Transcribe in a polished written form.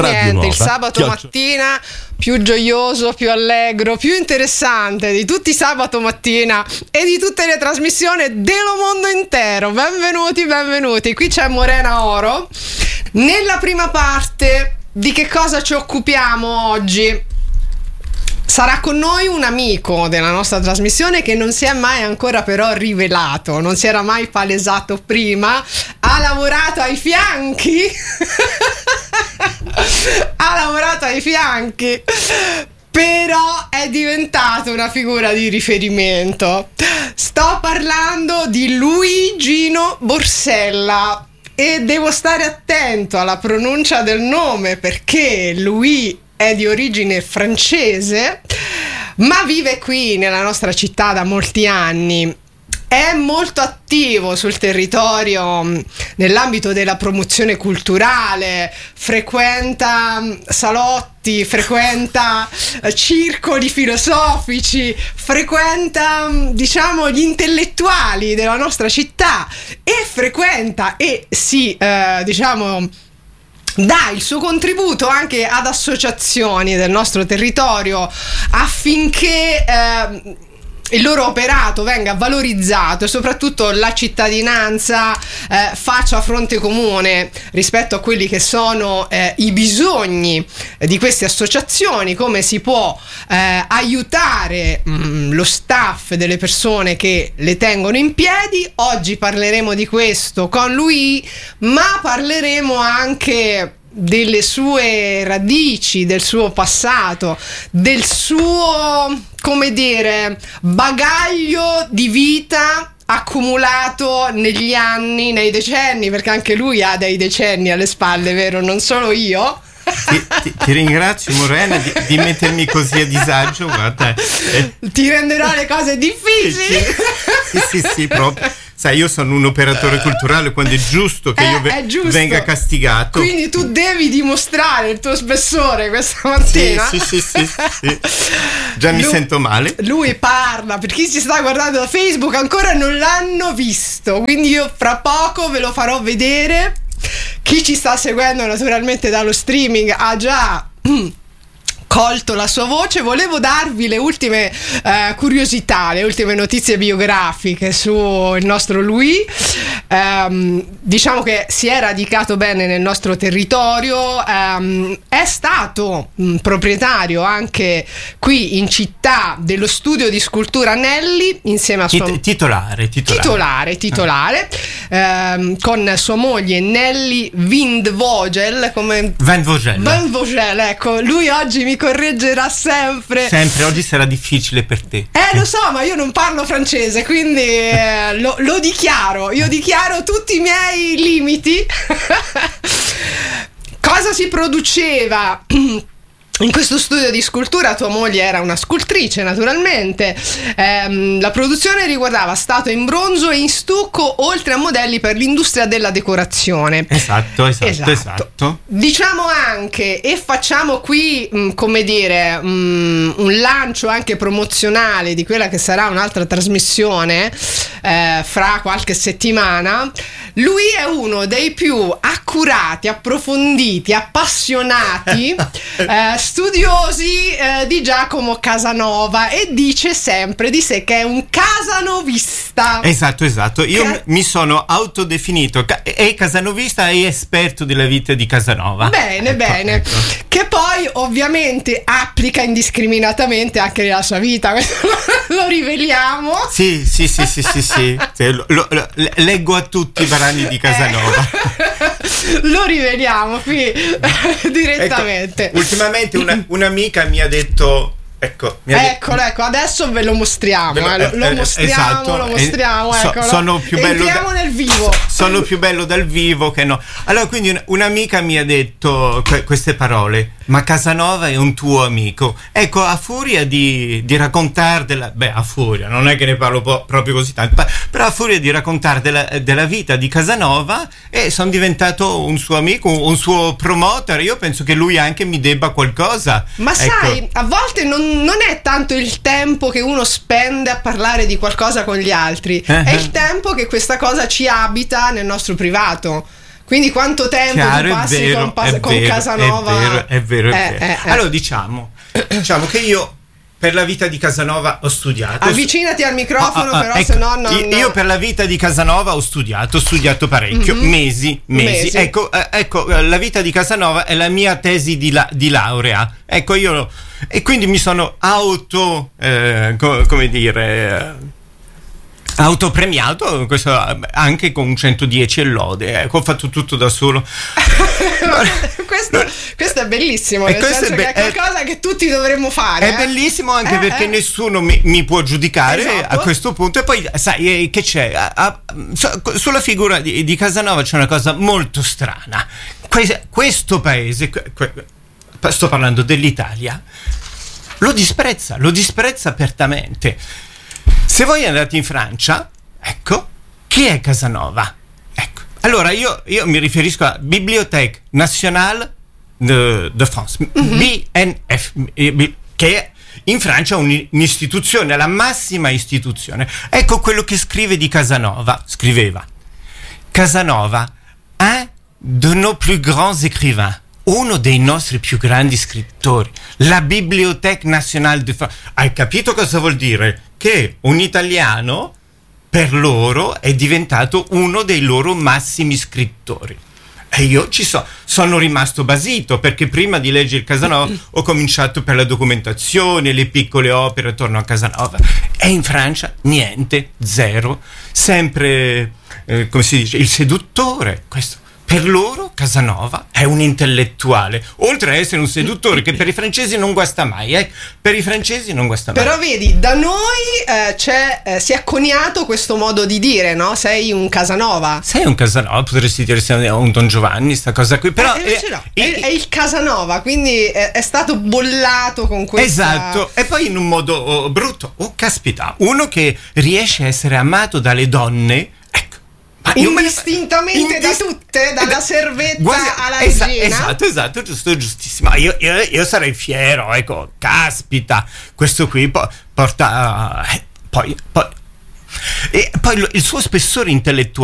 Niente, il sabato mattina più gioioso, più allegro, più interessante di tutti i sabato mattina e di tutte le trasmissioni dello mondo intero. Benvenuti. Qui c'è Morena Oro. Nella prima parte di che cosa ci occupiamo oggi? Sarà con noi un amico della nostra trasmissione che non si è mai ancora però rivelato, non si era mai palesato prima, ha lavorato ai fianchi, però è diventato una figura di riferimento. Sto parlando di Luigino Borsella e devo stare attento alla pronuncia del nome perché Louis è di origine francese, ma vive qui nella nostra città da molti anni. È molto attivo sul territorio nell'ambito della promozione culturale, frequenta salotti, frequenta circoli filosofici, frequenta diciamo gli intellettuali della nostra città e frequenta e dà il suo contributo anche ad associazioni del nostro territorio affinché il loro operato venga valorizzato e soprattutto la cittadinanza faccia fronte comune rispetto a quelli che sono i bisogni di queste associazioni, come si può aiutare lo staff delle persone che le tengono in piedi. Oggi parleremo di questo con lui, ma parleremo anche delle sue radici, del suo passato, del suo, come dire, bagaglio di vita accumulato negli anni, nei decenni, perché anche lui ha dei decenni alle spalle, vero? Non solo io. Ti ringrazio, Morena, di mettermi così a disagio, guarda. Ti renderò le cose difficili. Sì, proprio. Sai, io sono un operatore culturale, quando è giusto che io venga castigato. Quindi tu devi dimostrare il tuo spessore questa mattina. Sì. Già mi sento male. Lui parla, per chi ci sta guardando da Facebook ancora non l'hanno visto, quindi io fra poco ve lo farò vedere. Chi ci sta seguendo naturalmente dallo streaming ha già colto la sua voce. Volevo darvi le ultime curiosità, le ultime notizie biografiche sul nostro Louis. Diciamo che si è radicato bene nel nostro territorio, è stato proprietario anche qui in città dello studio di scultura Nelli insieme a sua titolare con sua moglie Nelly Van Vogel, ecco, lui oggi mi correggerà sempre, oggi sarà difficile per te. Lo so, ma io non parlo francese, quindi lo dichiaro, io dichiaro tutti i miei limiti. Cosa si produceva in questo studio di scultura? Tua moglie era una scultrice, naturalmente. La produzione riguardava statue in bronzo e in stucco, oltre a modelli per l'industria della decorazione. Esatto. Diciamo anche, e facciamo qui come dire un lancio anche promozionale di quella che sarà un'altra trasmissione fra qualche settimana. Lui è uno dei più accurati, approfonditi, appassionati studiosi di Giacomo Casanova, e dice sempre di sé che è un casanovista. Esatto. Io mi sono autodefinito casanovista e esperto della vita di Casanova. Bene. Ecco. Che poi ovviamente applica indiscriminatamente anche nella sua vita. Lo riveliamo. Sì. Leggo a tutti i brani di Casanova. Lo riveliamo qui direttamente. Ecco, ultimamente un'amica mi ha detto Eccolo, adesso ve lo mostriamo. Lo mostriamo. Eccolo. Sono più bello. Entriamo nel vivo. Sono più bello dal vivo che no. Allora, quindi un'amica mi ha detto queste parole: ma Casanova è un tuo amico. Ecco, a furia di raccontartela, a furia, non è che ne parlo proprio così tanto, però a furia di raccontare della vita di Casanova, sono diventato un suo amico, un suo promoter. Io penso che lui anche mi debba qualcosa. Ma sai, a volte non è tanto il tempo che uno spende a parlare di qualcosa con gli altri, è il tempo che questa cosa ci abita nel nostro privato. Quindi quanto tempo chiaro, tu passi vero, con Casanova? È vero. Allora diciamo che io per la vita di Casanova ho studiato. Avvicinati al microfono, però ecco, se no non... Io per la vita di Casanova ho studiato parecchio, mesi. Ecco, la vita di Casanova è la mia tesi di laurea. Ecco, e quindi mi sono autopremiato, questo anche con 110 e lode. Ecco, ho fatto tutto da solo. questo è bellissimo, nel senso che è qualcosa che tutti dovremmo fare. È bellissimo anche perché nessuno mi può giudicare, esatto, a questo punto. E poi sai che c'è sulla figura di Casanova c'è una cosa molto strana. Questo paese, sto parlando dell'Italia, lo disprezza apertamente. Se voi andate in Francia, ecco, chi è Casanova? Ecco, allora io mi riferisco alla Bibliothèque Nationale de France, BNF, che è in Francia un'istituzione, la massima istituzione. Ecco quello che scriveva Casanova, un de nos plus grands écrivains, uno dei nostri più grandi scrittori, la Bibliothèque Nationale de France. Hai capito cosa vuol dire? Che un italiano per loro è diventato uno dei loro massimi scrittori. E io sono rimasto basito, perché prima di leggere Casanova ho cominciato per la documentazione, le piccole opere attorno a Casanova, e in Francia niente, zero, sempre come si dice, il seduttore. Questo per loro Casanova è un intellettuale, oltre a essere un seduttore che per i francesi non guasta mai, per i francesi non guasta mai. Però vedi, da noi si è coniato questo modo di dire, no? Sei un Casanova, potresti dire sei un Don Giovanni, sta cosa qui, però è il Casanova, quindi è stato bollato con questa... Esatto, e poi in un modo brutto. Oh caspita, uno che riesce a essere amato dalle donne, indistintamente da tutte, dalla servetta alla regina. Esatto, giustissimo. Io sarei fiero, ecco, caspita, questo qui porta poi il suo spessore intellettuale